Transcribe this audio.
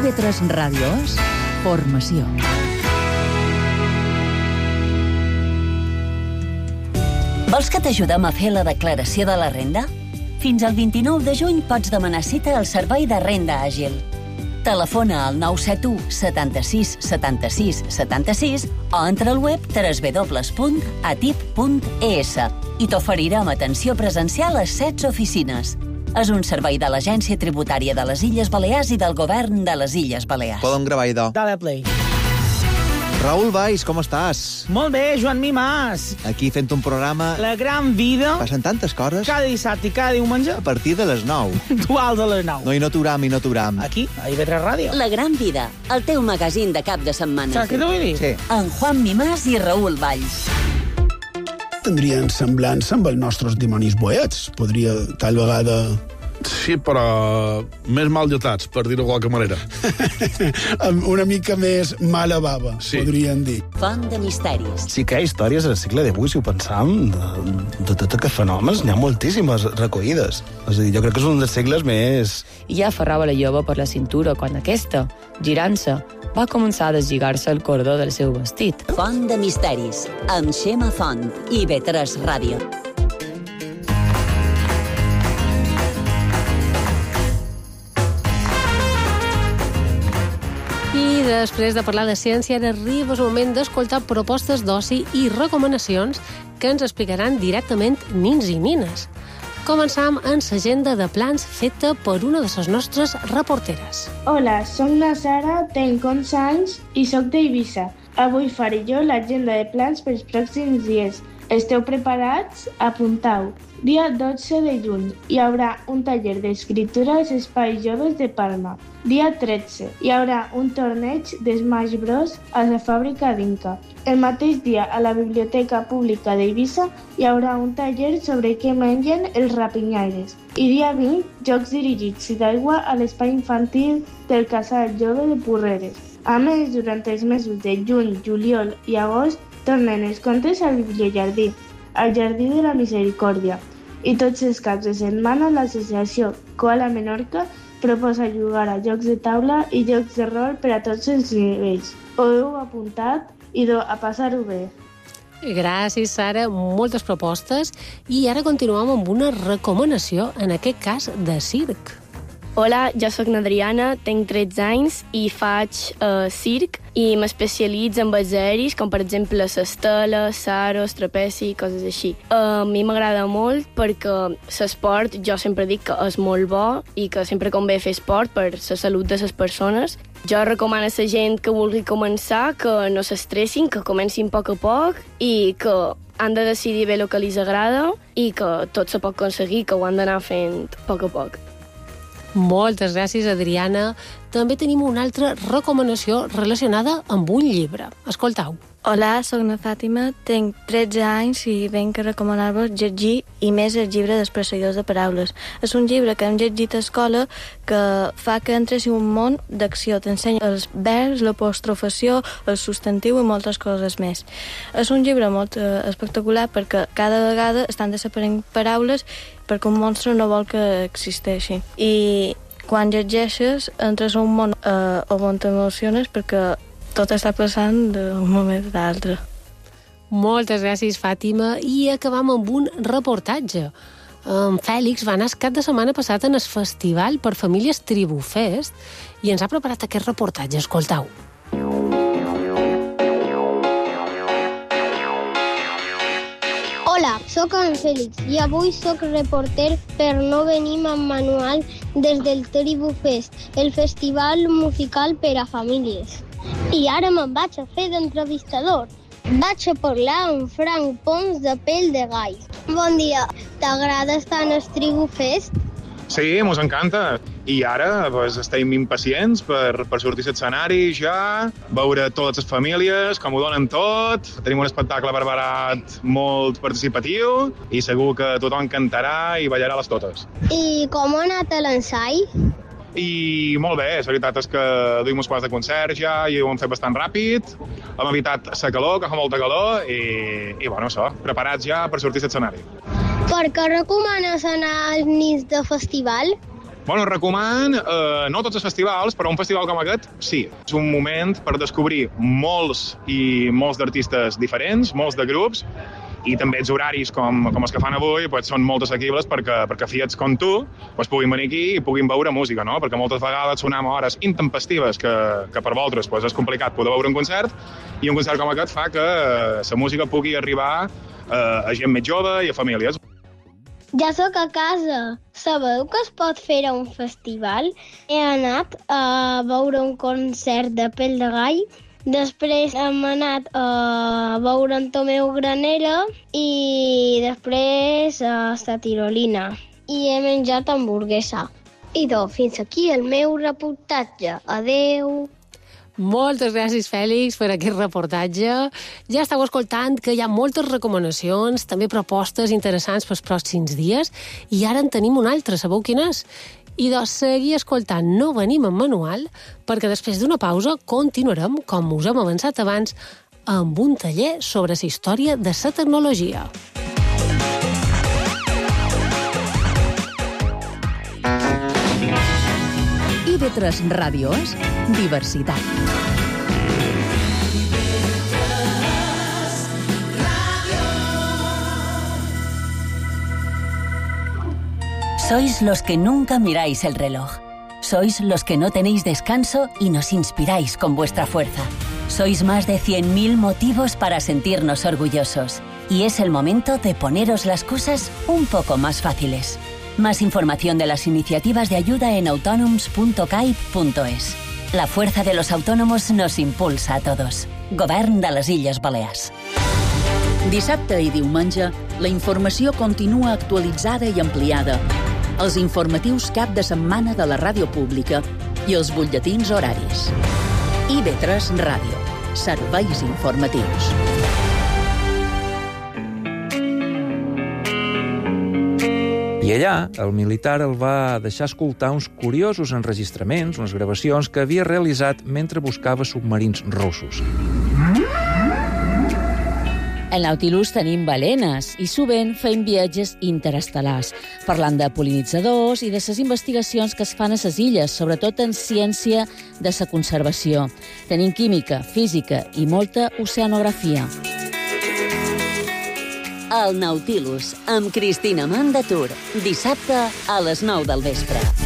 IB3 Ràdio és formació. Vols que t'ajudem a fer la declaració de la renda? Fins al 29 de juny pots demanar cita al Servei de Renda Àgil. Telefona al 971 76 76 76 o entra al web www.atip.es i t'oferirem atenció presencial a 16 oficines. És un servei de l'Agència Tributària de les Illes Balears i del Govern de les Illes Balears. Podem gravar, idò. Dale play. Raül Valls, com estàs? Molt bé, Joan Mimàs. Aquí fent un programa... La gran vida. Passen tantes coses. Cada dissabte i cada diumenge. A partir de les 9. Dual de les 9. No, i no t'uram. Aquí, a IB3 Ràdio. La gran vida, el teu magazín de cap de setmana. Saps què t'ho vull dir? Sí. En Juan Mimàs i Raül Valls. Tindrien semblança amb els nostres dimonis boets. Podria, tal vegada... Sí, però més mal lletats, per dir-ho de qualque manera. Una mica més mala bava, sí. Podríem dir. Font de misteris. Sí que hi ha històries al segle XVIII, si ho pensam, de tots aquests fenòmens. N'hi ha moltíssimes recollides. És a dir, jo crec que és un dels segles més... I ja aferrava la jove per la cintura quan aquesta, girant-se, va començar a deslligar-se el cordó del seu vestit. Font de misteris, amb Xema Font, IB3 Ràdio. I després de parlar de ciència, ara arriba el moment d'escoltar propostes d'oci i recomanacions que ens explicaran directament nins i nines. Començam amb l'agenda de plans feta per una de les nostres reporteres. Hola, soc la Sara, tenc 11 anys i soc d'Eivissa. Avui faré jo l'agenda de plans pels pròxims dies. Esteu preparats? Apuntau. Dia 12 de juny hi haurà un taller d'escriptura als Espais Joves de Palma. Dia 13 hi haurà un torneig de Smash Bros. A la fàbrica d'Inca. El mateix dia a la Biblioteca Pública d'Eivissa hi haurà un taller sobre què mengen els rapinyaires. I dia 20, jocs dirigits i d'aigua a l'espai infantil del Casal Jove de Porreres. A més, durant els mesos de juny, juliol i agost, tornen els contes al Bibliojardí, al Jardí de la Misericòrdia. I tots els caps de setmana l'associació Koala Menorca proposa jugar a jocs de taula i jocs de rol per a tots els nivells. Ho heu apuntat? Idò, a passar-ho bé. Gràcies, Sara. Moltes propostes. I ara continuem amb una recomanació, en aquest cas de circ. Hola, jo sóc n'Adriana, tenc 13 anys i faig circ i m'especialitzo en balls aeris, com per exemple l'estela, saros, trapeci, coses així. A mi m'agrada molt perquè l'esport jo sempre dic que és molt bo i que sempre convé fer esport per la salut de les persones. Jo recomano a la gent que vulgui començar que no s'estressin, que comencin a poc i que han de decidir bé el que els agrada i que tot se pot aconseguir, que ho han d'anar fent a poc. Moltes gràcies, Adriana. També tenim una altra recomanació relacionada amb un llibre. Escoltau. Hola, sóc na Fàtima, tenc 13 anys i venc a recomanar-vos llegir i més el llibre dels Perseguidors de Paraules. És un llibre que hem llegit a escola que fa que entres en un món d'acció. T'ensenya els verbs, l'apostrofació, el substantiu i moltes coses més. És un llibre molt espectacular perquè cada vegada estan desaparent paraules perquè un monstre no vol que existeixi. I quan llegeixes entres en un món on t'emociones perquè tot està passant d'un moment a l'altre. Moltes gràcies, Fàtima. I acabam amb un reportatge. En Fèlix va anar el cap de setmana passat en el Festival per Famílies Tribufest i ens ha preparat aquest reportatge. Escoltau. Hola, sóc en Fèlix i avui sóc reporter per No Venim amb Manual des del Tribufest, el festival musical per a famílies. I ara me'n vaig a fer d'entrevistador. Vaig a parlar amb Frank Pons de Pell de Gall. Bon dia, t'agrada estar en el Tribufest? Sí, mos encanta. I ara pues, estem impacients per sortir a l'escenari ja, veure totes les famílies, com ho donen tot. Tenim un espectacle preparat molt participatiu i segur que tothom cantarà i ballarà les totes. I com ha anat l'ensai? I molt bé, la veritat és que duim uns quants de concerts ja i ho hem fet bastant ràpid. Hem evitat la calor, que fa molta calor, i bueno, això, preparats ja per sortir a l'escenari. Per què recomanes anar als nits de festival? Bueno, recoman no tots els festivals, però un festival com aquest, sí. És un moment per descobrir molts d'artistes diferents, molts de grups, i també els horaris com els que fan avui són molt assequibles perquè fiats com tu puguin venir aquí i puguin veure música, no? Perquè moltes vegades sonem a hores intempestives que per vosaltres és complicat poder veure un concert, i un concert com aquest fa que la música pugui arribar a gent més jove i a famílies. Ja sóc a casa. Sabeu que es pot fer a un festival? He anat a veure un concert de Pell de Gall. Després hem anat a veure en Tomeu Granera i després a la Tirolina. I he menjat hamburguesa. I fins aquí el meu reportatge. Adeu. Moltes gràcies, Fèlix, per aquest reportatge. Ja estàu escoltant que hi ha moltes recomanacions, també propostes interessants pels pròxims dies, i ara en tenim una altra, sabeu quina és? I de seguir escoltant No venim en manual, perquè després d'una pausa continuarem, com us hem avançat abans, amb un taller sobre la història de la tecnologia. IB3 Ràdio és diversitat. Sois los que nunca miráis el reloj. Sois los que no tenéis descanso y nos inspiráis con vuestra fuerza. Sois más de 100.000 motivos para sentirnos orgullosos. Y es el momento de poneros las cosas un poco más fáciles. Más información de las iniciativas de ayuda en autonoms.caip.es. La fuerza de los autónomos nos impulsa a todos. Govern de les Illes Balears. Dissabte i diumenge, la informació continua actualitzada i ampliada. Els informatius cap de setmana de la ràdio pública i els butlletins horaris. IB3 Ràdio. Serveis informatius. I allà, el militar el va deixar escoltar uns curiosos enregistraments, unes gravacions que havia realitzat mentre buscava submarins russos. Al Nautilus tenim balenes i sovint fem viatges interestel·lars, parlant de pol·linitzadors i de les investigacions que es fan a les illes, sobretot en ciència de la conservació. Tenim química, física i molta oceanografia. El Nautilus, amb Cristina Mandatur, dissabte a les 9 del vespre.